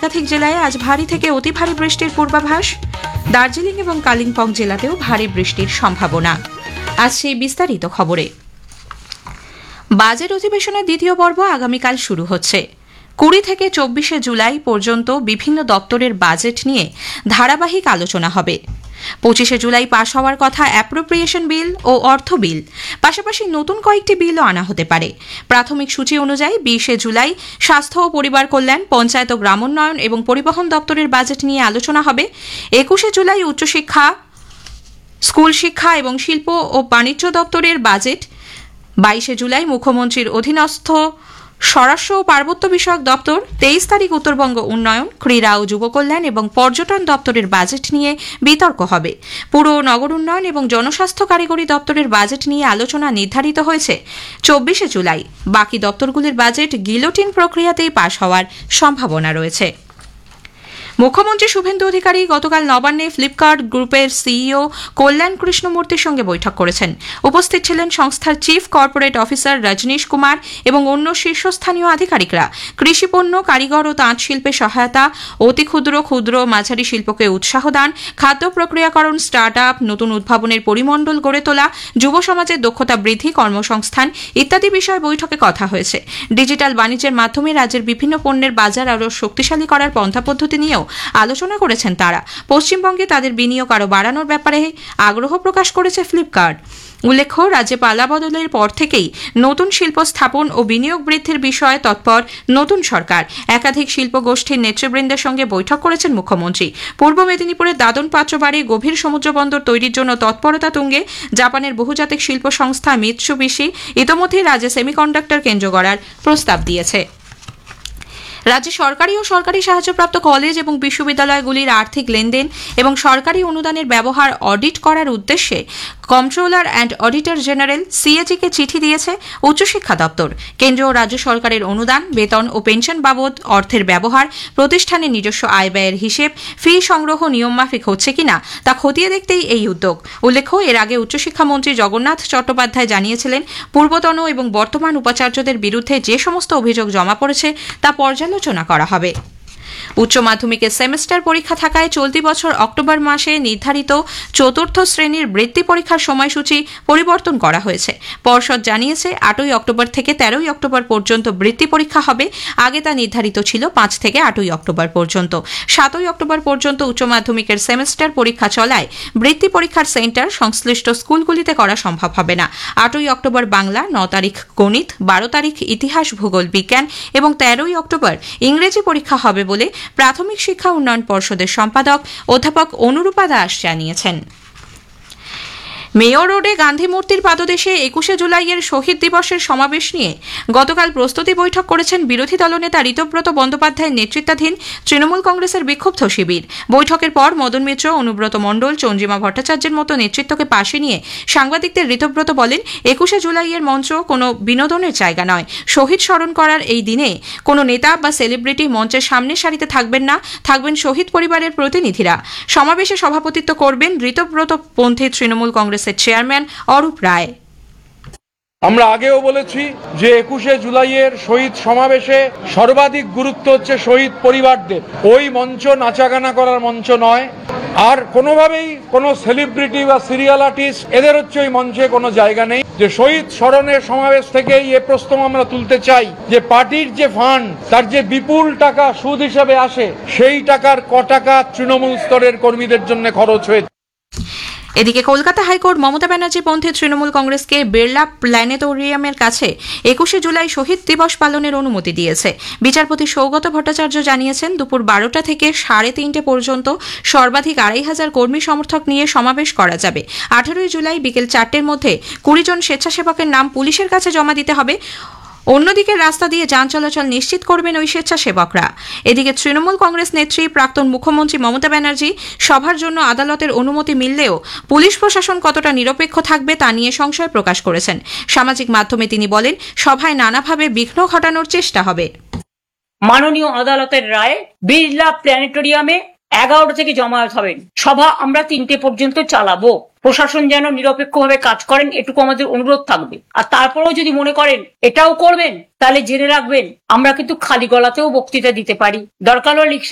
একাধিক জেলায় আজ ভারী থেকে অতি ভারী বৃষ্টির পূর্বাভাস। দার্জিলিং এবং কালিম্পং জেলাতেও ভারী বৃষ্টির সম্ভাবনা। আজ সেই বিস্তারিত খবরে। বাজেট অধিবেশনের দ্বিতীয় পর্ব আগামীকাল শুরু হচ্ছে। 20 থেকে 24 জুলাই পর্যন্ত বিভিন্ন দপ্তরের বাজেট নিয়ে ধারাবাহিক আলোচনা হবে। 25 জুলাই পাশ হওয়ার কথা অ্যাপ্রোপ্রিয়েশন বিল ও অর্থ বিল, পাশাপাশি নতুন কয়েকটি বিলও আনা হতে পারে। প্রাথমিক সূচি অনুযায়ী 20 জুলাই স্বাস্থ্য ও পরিবার কল্যাণ, পঞ্চায়েত ও গ্রামোন্নয়ন এবং পরিবহন দপ্তরের বাজেট নিয়ে আলোচনা হবে। 21 জুলাই উচ্চশিক্ষা, স্কুল শিক্ষা এবং শিল্প ও বাণিজ্য দপ্তরের বাজেট। 22 জুলাই মুখ্যমন্ত্রীর অধীনস্থ স্বরাষ্ট্র ও পার্বত্য বিষয়ক দপ্তর। 23 তারিখ উত্তরবঙ্গ উন্নয়ন, ক্রীড়া ও যুব কল্যাণ এবং পর্যটন দপ্তরের বাজেট নিয়ে বিতর্ক হবে। পুর ও নগর উন্নয়ন এবং জনস্বাস্থ্য কারিগরি দপ্তরের বাজেট নিয়ে আলোচনা নির্ধারিত হয়েছে 24 জুলাই। বাকি দপ্তরগুলির বাজেট গিলোটিন প্রক্রিয়াতেই পাশ হওয়ার সম্ভাবনা রয়েছে। মুখ্যমন্ত্রী শুভেন্দু অধিকারী গতকাল নবান্নে ফ্লিপকার্ট গ্রুপের সিইও কল্যাণ কৃষ্ণমূর্তির সঙ্গে বৈঠক করেছেন। উপস্থিত ছিলেন সংস্থার chief corporate officer Rajneesh Kumar এবং অন্য শীর্ষস্থানীয় আধিকারিকরা। কৃষিপণ্য, কারিগর ও তাঁত শিল্পে সহায়তা, অতি ক্ষুদ্র, ক্ষুদ্র মাঝারি শিল্পকে উৎসাহ দান, খাদ্য প্রক্রিয়াকরণ, স্টার্ট আপ, নতুন উদ্ভাবনের পরিমণ্ডল গড়ে তোলা, যুব সমাজের দক্ষতা বৃদ্ধি, কর্মসংস্থান ইত্যাদি বিষয়ে বৈঠকে কথা হয়েছে। ডিজিটাল বাণিজ্যের মাধ্যমে রাজ্যের বিভিন্ন পণ্যের বাজার আরও শক্তিশালী করার পন্থা পদ্ধতি নিয়েও আলোচনা করেছেন তারা। পশ্চিমবঙ্গে তাদের বিনিয়োগ আরও বাড়ানোর ব্যাপারে আগ্রহ প্রকাশ করেছে ফ্লিপকার্ট। উল্লেখ্য, রাজ্যে পালা বদলের পর থেকেই নতুন শিল্প স্থাপন ও বিনিয়োগ বৃদ্ধির বিষয়ে তৎপর নতুন সরকার। একাধিক শিল্প গোষ্ঠীর নেতৃবৃন্দের সঙ্গে বৈঠক করেছেন মুখ্যমন্ত্রী। পূর্ব মেদিনীপুরের দাদন পাত্রবাড়ি গভীর সমুদ্র বন্দর তৈরির জন্য তৎপরতা তুঙ্গে। জাপানের বহুজাতিক শিল্প সংস্থা মিৎসুবিশি ইতোমধ্যেই রাজ্যে সেমিকন্ডাক্টর কেন্দ্র গড়ার প্রস্তাব দিয়েছে। রাজ্যে সরকারি ও সরকারি সাহায্যপ্রাপ্ত কলেজ এবং বিশ্ববিদ্যালয়গুলির আর্থিক লেনদেন এবং সরকারি অনুদানের ব্যবহার অডিট করার উদ্দেশ্যে কন্ট্রোলার অ্যান্ড অডিটর জেনারেল সিএজিকে চিঠি দিয়েছে উচ্চশিক্ষা দপ্তর। কেন্দ্র ও রাজ্য সরকারের অনুদান, বেতন ও পেনশন বাবদ অর্থের ব্যবহার, প্রতিষ্ঠানের নিজস্ব আয় ব্যয়ের হিসেব, ফি সংগ্রহ নিয়মমাফিক হচ্ছে কিনা তা খতিয়ে দেখতেই এই উদ্যোগ। উল্লেখ্য, এর আগে উচ্চশিক্ষামন্ত্রী জগন্নাথ চট্টোপাধ্যায় জানিয়েছিলেন, পূর্বতন এবং বর্তমান উপাচার্যদের বিরুদ্ধে যে সমস্ত অভিযোগ জমা পড়েছে তা পর্যালোচনা করা হবে। উচ্চ মাধ্যমিকের সেমেস্টার পরীক্ষা থাকায় চলতি বছর অক্টোবর মাসে নির্ধারিত চতুর্থ শ্রেণীর বৃত্তি পরীক্ষার সময়সূচি পরিবর্তন করা হয়েছে। পর্ষদ জানিয়েছে 8ই অক্টোবর থেকে 13ই অক্টোবর পর্যন্ত বৃত্তি পরীক্ষা হবে। আগে তা নির্ধারিত ছিল 5 থেকে 8ই অক্টোবর পর্যন্ত। 7ই অক্টোবর পর্যন্ত উচ্চ মাধ্যমিকের সেমেস্টার পরীক্ষা চলায় বৃত্তি পরীক্ষার সেন্টার সংশ্লিষ্ট স্কুলগুলিতে করা সম্ভব হবে না। 8ই অক্টোবর বাংলা, 9 তারিখ গণিত, 12 তারিখ ইতিহাস, ভূগোল, বিজ্ঞান এবং 13ই অক্টোবর ইংরেজি পরীক্ষা হবে বলে প্রাথমিক শিক্ষা উন্নয়ন পর্ষদের সম্পাদক অধ্যাপক অনুরূপা দাস জানিয়েছেন। মেয়র রোডে গান্ধী মূর্তির পাদদেশে 21 জুলাইয়ের শহীদ দিবসের সমাবেশ নিয়ে গতকাল প্রস্তুতি বৈঠক করেছেন বিরোধী দলনেতা ঋতব্রত বন্দ্যোপাধ্যায়ের নেতৃত্বাধীন তৃণমূল কংগ্রেসের বিক্ষুব্ধ শিবির। বৈঠকের পর মদন মিত্র, অনুব্রত মণ্ডল, চন্দ্রিমা ভট্টাচার্যের মতো নেতৃত্বকে পাশে নিয়ে সাংবাদিকদের ঋতব্রত বলেন, 21 জুলাইয়ের মঞ্চ কোনো বিনোদনের জায়গা নয়। শহীদ স্মরণ করার এই দিনে কোনো নেতা বা সেলিব্রিটি মঞ্চের সামনের সারিতে থাকবেন না, থাকবেন শহীদ পরিবারের প্রতিনিধিরা। সমাবেশে সভাপতিত্ব করবেন ঋতব্রত পন্থী তৃণমূল কংগ্রেস চেয়ারম্যান অরূপ রায়। আমরা আগেও বলেছি যে 21 জুলাইয়ের শহীদ সমাবেশে সর্বাধিক গুরুত্ব হচ্ছে শহীদ পরিবারদের। ওই মঞ্চ নাচাগানা করার মঞ্চ নয়। আর কোনোভাবেই কোনো সেলিব্রিটি বা সিরিয়াল আর্টিস্ট এদের হচ্ছে ওই মঞ্চে কোনো জায়গা নেই। যে শহীদ স্মরণের সমাবেশ থেকেই এ প্রশ্ন আমরা তুলতে চাই যে পার্টির যে ফান্ড, তার যে বিপুল টাকা সুদ হিসেবে আসে, সেই টাকার ক টাকা তৃণমূল স্তরের কর্মীদের জন্য খরচ হয়েছে। এদিকে কলকাতা হাইকোর্ট মমতা ব্যানার্জি পন্থী তৃণমূল কংগ্রেসকে বিড়লা প্ল্যানেটোরিয়ামের কাছে 21 জুলাই শহীদ দিবস পালনের অনুমতি দিয়েছে। বিচারপতি সৌগত ভট্টাচার্য জানিয়েছেন, দুপুর 12টা থেকে 3:30 পর্যন্ত সর্বাধিক 2500 কর্মী সমর্থক নিয়ে সমাবেশ করা যাবে। 18ই জুলাই বিকেল 4টের মধ্যে 20 জন স্বেচ্ছাসেবকের নাম পুলিশের কাছে জমা দিতে হবে। অন্যদিকে রাস্তা দিয়ে যান চলাচল নিশ্চিত করবেন ওই স্বেচ্ছাসেবকরা। এদিকে তৃণমূল কংগ্রেস নেত্রী প্রাক্তন মুখ্যমন্ত্রী মমতা ব্যানার্জি সভার জন্য আদালতের অনুমতি মিললেও পুলিশ প্রশাসন কতটা নিরপেক্ষ থাকবে তা নিয়ে সংশয় প্রকাশ করেছেন। সামাজিক মাধ্যমে তিনি বলেন, সভায় নানাভাবে বিঘ্ন ঘটানোর চেষ্টা হবে। মাননীয় আদালতের রায়, বিড়লা প্ল্যানেটোরিয়ামে 11 থেকে জমায়েত হবেন। সভা আমরা 3টে পর্যন্ত চালাবো। প্রশাসন যেন নিরপেক্ষভাবে কাজ করেন, এটুকু আমাদের অনুরোধ থাকবে। আর তারপরেও যদি মনে করেন এটাও করবেন, তাহলে জেনে রাখবেন আমরা কিন্তু খালি গলাতেও বক্তৃতা দিতে পারি। দরকার হলে